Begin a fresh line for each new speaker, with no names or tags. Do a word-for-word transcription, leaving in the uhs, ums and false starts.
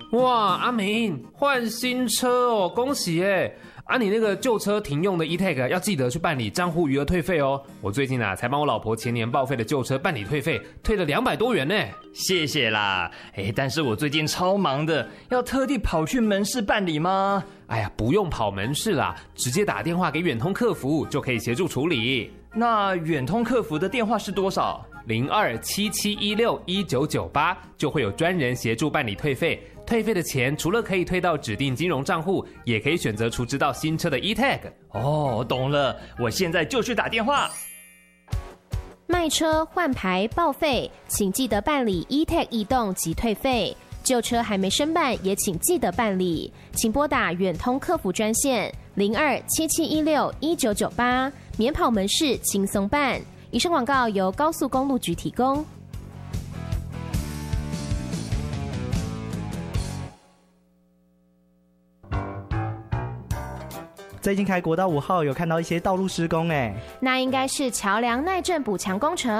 哇，阿明换新车哦，恭喜耶！啊，你那个旧车停用的 E-Tag 要记得去办理账户余额退费哦。我最近啊才帮我老婆前年报废的旧车办理退费，退了两百多元呢。
谢谢啦，哎，但是我最近超忙的，要特地跑去门市办理吗？
哎呀，不用跑门市啦，直接打电话给远通客服就可以协助处理。
那远通客服的电话是多少？
零二七七一六一九九八，就会有专人协助办理退费。退费的钱除了可以退到指定金融账户，也可以选择储值到新车的 E-Tag。
哦，懂了，我现在就去打电话。
卖车换牌报废，请记得办理 E-Tag 移动及退费。旧车还没申办，也请记得办理。请拨打远通客服专线零二七七一六一九九八，免跑门市轻松办。以上广告由高速公路局提供。
最近开国道五号有看到一些道路施工，哎，
那应该是桥梁耐震补强工程。